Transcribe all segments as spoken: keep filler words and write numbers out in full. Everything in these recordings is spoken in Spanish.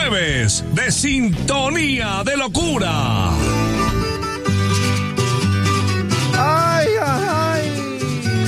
jueves de Sintonía de Locura. Ay, ay, ay.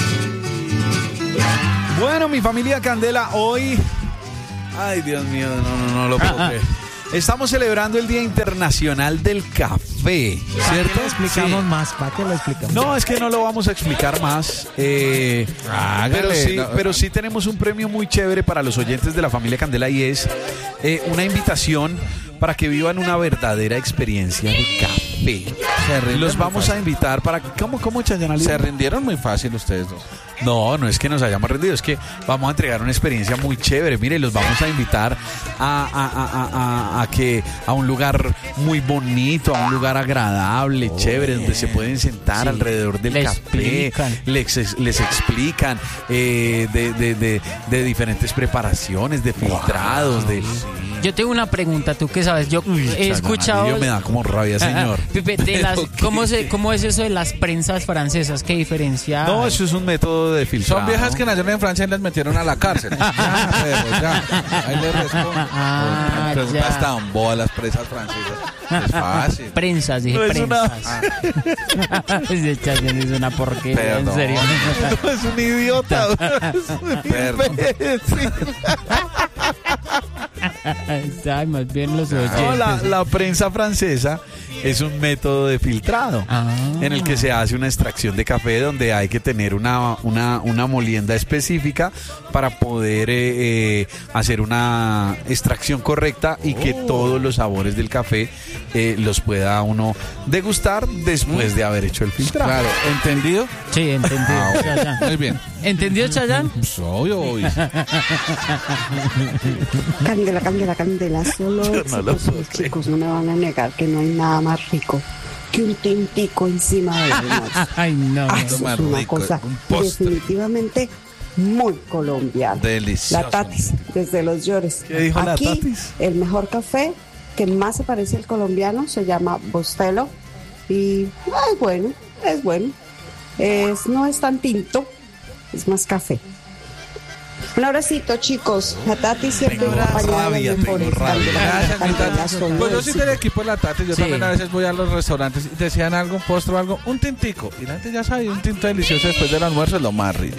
Bueno, mi familia Candela, hoy... Ay, Dios mío, no, no, no lo puedo creer. Estamos celebrando el Día Internacional del Café, ¿cierto? ¿Para qué lo explicamos sí. más? ¿Para qué lo explicamos? No, es que no lo vamos a explicar más. Eh, Hágale, pero, sí, no, pero sí tenemos un premio muy chévere para los oyentes de la familia Candela y es eh, una invitación para que vivan una verdadera experiencia de café. Los vamos a invitar para que... ¿Cómo, cómo Chayanal? Se rindieron muy fácil ustedes dos. No, no es que nos hayamos rendido, es que vamos a entregar una experiencia muy chévere. Mire, los vamos a invitar a, a, a, a, a que a un lugar muy bonito, a un lugar agradable, oh, chévere, donde se pueden sentar sí. alrededor del les café. Explican. Les, les explican eh, de, de, de, de diferentes preparaciones, de filtrados, wow, de... Sí. Yo tengo una pregunta, tú que sabes, yo Uy, he escuchado... Me da como rabia, señor. De las, ¿cómo, se, ¿Cómo es eso de las prensas francesas? ¿Qué diferencia? No, eso es un método de filtrado. Son viejas que nacieron en Francia y las metieron a la cárcel. Ya, pero ya. Ahí les respondo. Ah, oh, ya. Están boas las presas francesas. Es fácil. Prensas, dije, no es prensas. Una... Ah. Ese Chayan es una porquería, Perdón. en serio. No, es un idiota. Perdón. Ay, más bien los oyentes. No, la, la prensa francesa es un método de filtrado ah. en el que se hace una extracción de café donde hay que tener una, una, una molienda específica para poder eh, eh, hacer una extracción correcta y que oh. todos los sabores del café eh, los pueda uno degustar después de haber hecho el filtrado. Claro, ¿entendido? Sí, entendido. Ah, bueno. Muy bien. ¿Entendió, Chayanne? Pues obvio, obvio. Candela, Candela, Candela, solo no los chicos no me van a negar que no hay nada más rico que un tintico encima del almuerzo. Ay, no. Ah, eso es una rico, cosa un definitivamente muy colombiana. Delicioso. La Tatis, desde Los Llores. ¿Qué dijo Aquí, la Tatis? El mejor café que más se parece al colombiano se llama Bostelo y ay, bueno, es bueno. Es, no es tan tinto, es más café. Un abracito, chicos. La Tati siempre acompañada de los mejores. Gracias, mi Tati. Pues yo sí del equipo de la Tati. Yo sí. también a veces voy a los restaurantes y decían algo, un postre o algo, un tintico. Y la gente ya sabe, un tinto delicioso después del almuerzo es lo más rico.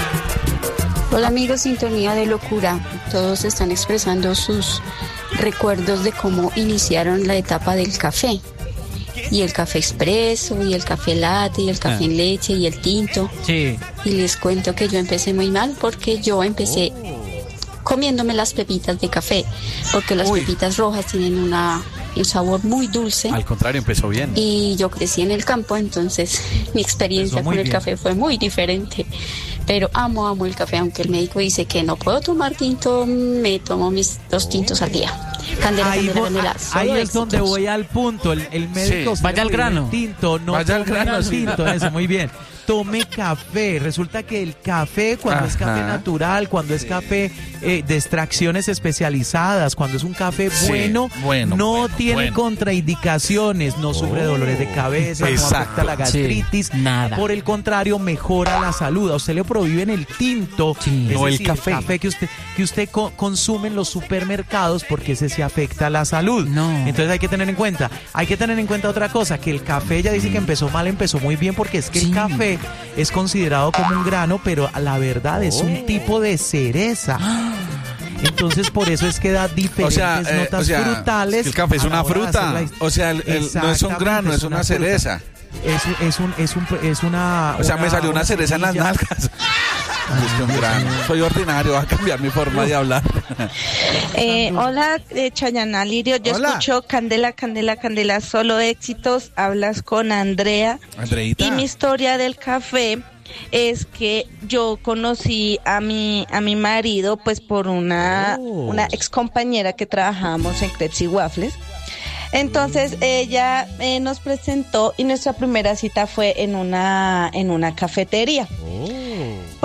Hola amigos, Sintonía de Locura. Todos están expresando sus recuerdos de cómo iniciaron la etapa del café. Y el café expreso, y el café latte, y el café ah. en leche, y el tinto. Sí. Y les cuento que yo empecé muy mal porque yo empecé oh. comiéndome las pepitas de café. Porque las Uy. pepitas rojas tienen una, un sabor muy dulce. Al contrario, empezó bien. Y yo crecí en el campo, entonces mi experiencia con el bien. café fue muy diferente. Pero amo, amo el café, aunque el médico dice que no puedo tomar tinto, me tomo mis dos tintos al día. Candela, ahí candela, vo- candela. Ahí es éxitos. donde voy al punto. El, el médico Sí. vaya al grano. Tinto, no vaya al tome grano, sí. tinto, eso, muy bien. Tome café. Resulta que el café, cuando Ajá. es café natural, cuando sí. es café eh, de extracciones especializadas, cuando es un café sí. bueno, bueno, no bueno, tiene bueno. contraindicaciones, no sufre oh. dolores de cabeza, Exacto. no afecta la gastritis, sí. nada. Por el contrario, mejora la salud. A usted le prohíben el tinto, sí. no decir, el café. El café que usted, que usted co- consume en los supermercados porque ese sí afecta la salud. No. Entonces hay que tener en cuenta, hay que tener en cuenta otra cosa, que el café ya dice que empezó mal, empezó muy bien porque es que sí. el café es considerado como un grano, pero la verdad es un tipo de cereza. Entonces por eso es que da diferentes o sea, eh, notas o sea, frutales. Es que el café es una fruta. La... O sea, el, el, no es un grano, es, es una, una cereza. Es, es, un, es, un, es una... O sea, una, me salió una, una cereza en las nalgas. Es que un grano. Soy ordinario, va a cambiar mi forma de hablar. Eh, hola, eh, Chayanne Lirio. Yo hola. escucho Candela, Candela, Candela, solo éxitos. Hablas con Andrea. Andreita. Y mi historia del café es que yo conocí a mi a mi marido pues por una, oh. una ex compañera que trabajábamos en Crepes y Waffles. Entonces ella eh, nos presentó y nuestra primera cita fue en una en una cafetería. Oh. Pues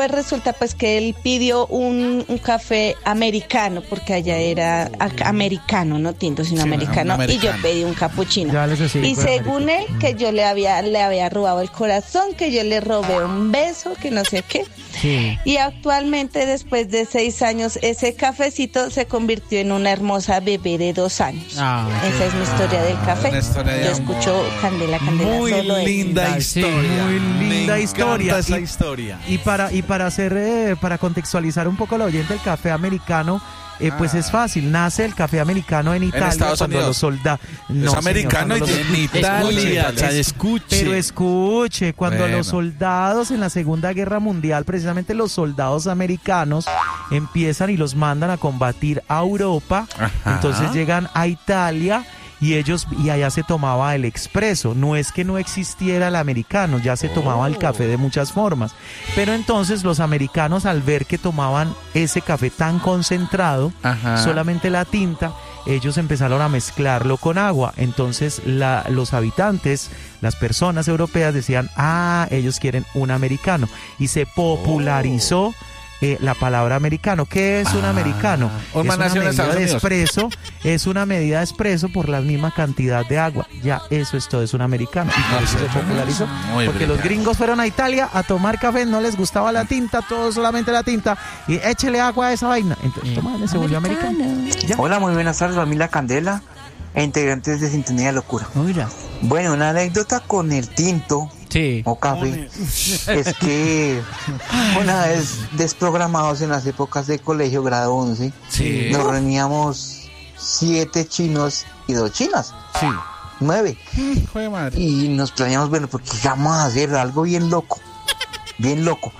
pues resulta pues que él pidió un, un café americano, porque allá era a- americano, no tinto, sino Sí, un americano, y yo americano. pedí un capuchino. Ya les decía, Y fue según él, que yo le había, le había robado el corazón, que yo le robé un beso, que no sé qué. Sí. Y actualmente, después de seis años, ese cafecito se convirtió en una hermosa bebé de dos años. Ah, Esa es mi historia del café. una historia de Yo amor. escucho Candela, Candela, Muy solo él. linda Sí, historia. muy linda Me historia. encanta esa Y- historia. Y para, y para hacer, eh, para contextualizar un poco al oyente, el café americano, eh, pues es fácil. Nace el café americano en Italia Estados cuando Unidos. los soldados. Es americano y En Italia, o sea, escuche. Pero escuche, cuando Bueno. los soldados en la Segunda Guerra Mundial, precisamente los soldados americanos empiezan y los mandan a combatir a Europa, Ajá. entonces llegan a Italia y ellos y allá se tomaba el expreso. No es que no existiera el americano, ya se tomaba el café de muchas formas. Pero entonces los americanos, al ver que tomaban ese café tan concentrado, Ajá. solamente la tinta, ellos empezaron a mezclarlo con agua. Entonces la, los habitantes, las personas europeas decían, ah, ellos quieren un americano. Y se popularizó eh, la palabra americano. ¿Qué es un Ah. americano? Una Es una nación de medida Estados de Unidos. expreso, es una medida de expreso por la misma cantidad de agua. Ya eso es todo, es un americano. Y por eso se popularizó. Muy Porque los brillante. gringos fueron a Italia a tomar café, no les gustaba la tinta, todo solamente la tinta. Y échele agua a esa vaina. Entonces, toma, se volvió americano. Ya. Hola, muy buenas tardes, familia Candela e integrantes de Sintonía de Locura. Mira. Bueno, una anécdota con el tinto Sí. o café es que una vez desprogramados en las épocas de colegio, grado once, Sí. nos reuníamos siete chinos y dos chinas, Sí. nueve, Hijo de madre. y nos planeamos, bueno, porque vamos a hacer algo bien loco, bien loco.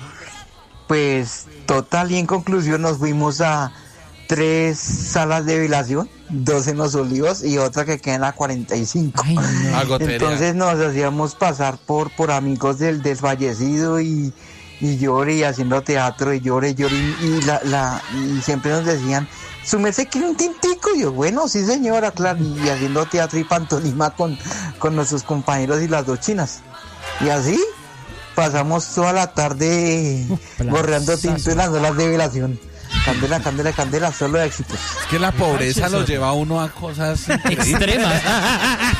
Pues total y en conclusión nos fuimos a tres salas de velación, dos en Los Olivos y otra que queda en la cuarenta y cinco. Ay, no. A gotería. Entonces nos hacíamos pasar por, por amigos del desfallecido y, y llore y haciendo teatro y llore y llore y, y la, la, y siempre nos decían, su merced quiere un tintico. Y yo, bueno, sí señora, claro, y haciendo teatro y pantomima con, con nuestros compañeros y las dos chinas. Y así pasamos toda la tarde borreando tinto en las salas de velación. Candela, candela, candela, solo éxitos. Es que la pobreza lo lleva a uno a cosas increíbles. Extremas.